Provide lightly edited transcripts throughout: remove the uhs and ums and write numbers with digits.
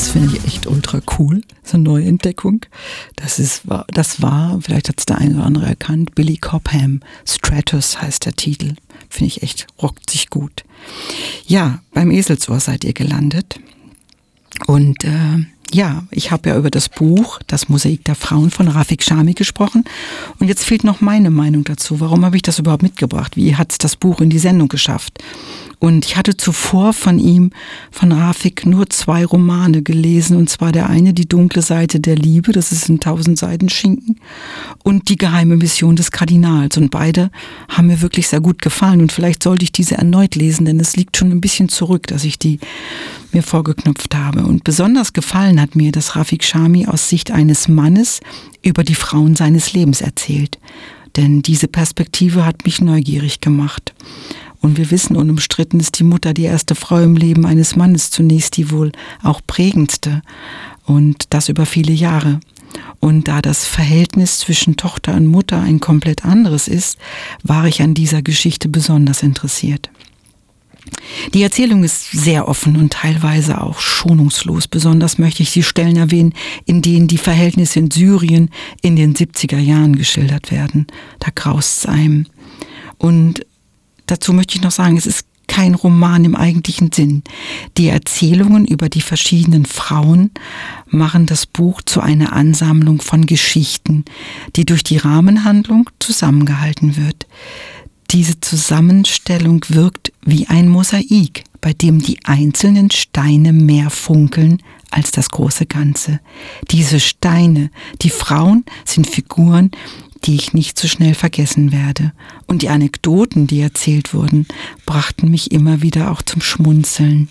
Das finde ich echt ultra cool. So eine Neuentdeckung. Das war, vielleicht hat es der eine oder andere erkannt, Billy Cobham. Stratus heißt der Titel. Finde ich echt, rockt sich gut. Ja, beim Eselsohr seid ihr gelandet. Und ich habe ja über das Buch Das Mosaik der Frauen von Rafik Chami gesprochen. Und jetzt fehlt noch meine Meinung dazu. Warum habe ich das überhaupt mitgebracht? Wie hat es das Buch in die Sendung geschafft? Und ich hatte zuvor von Rafik, nur 2 Romane gelesen. Und zwar der eine, Die dunkle Seite der Liebe, das ist ein 1000 Seiten Schinken. Und Die geheime Mission des Kardinals. Und beide haben mir wirklich sehr gut gefallen. Und vielleicht sollte ich diese erneut lesen, denn es liegt schon ein bisschen zurück, dass ich die mir vorgeknüpft habe. Und besonders gefallen hat mir, dass Rafik Chami aus Sicht eines Mannes über die Frauen seines Lebens erzählt. Denn diese Perspektive hat mich neugierig gemacht. Und wir wissen, unumstritten ist die Mutter die erste Frau im Leben eines Mannes, zunächst die wohl auch prägendste. Und das über viele Jahre. Und da das Verhältnis zwischen Tochter und Mutter ein komplett anderes ist, war ich an dieser Geschichte besonders interessiert. Die Erzählung ist sehr offen und teilweise auch schonungslos. Besonders möchte ich die Stellen erwähnen, in denen die Verhältnisse in Syrien in den 70er Jahren geschildert werden. Da graust es einem. Und dazu möchte ich noch sagen, es ist kein Roman im eigentlichen Sinn. Die Erzählungen über die verschiedenen Frauen machen das Buch zu einer Ansammlung von Geschichten, die durch die Rahmenhandlung zusammengehalten wird. Diese Zusammenstellung wirkt wie ein Mosaik, bei dem die einzelnen Steine mehr funkeln als das große Ganze. Diese Steine, die Frauen, sind Figuren, die ich nicht so schnell vergessen werde. Und die Anekdoten, die erzählt wurden, brachten mich immer wieder auch zum Schmunzeln.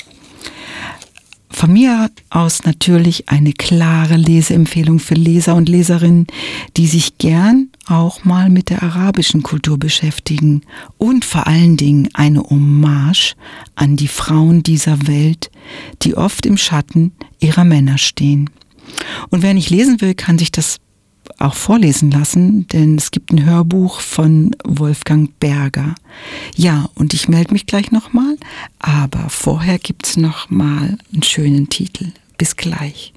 Von mir aus natürlich eine klare Leseempfehlung für Leser und Leserinnen, die sich gern auch mal mit der arabischen Kultur beschäftigen und vor allen Dingen eine Hommage an die Frauen dieser Welt, die oft im Schatten ihrer Männer stehen. Und wer nicht lesen will, kann sich das auch vorlesen lassen, denn es gibt ein Hörbuch von Wolfgang Berger. Ja, und ich melde mich gleich nochmal, aber vorher gibt's nochmal einen schönen Titel. Bis gleich.